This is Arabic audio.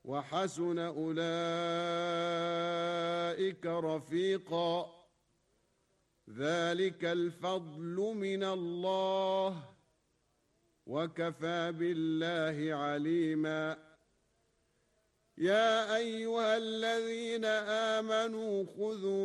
وحسن أولئك رفيقا ذلك الفضل من الله وكفى بالله عليما يا أيها الذين آمنوا خذوا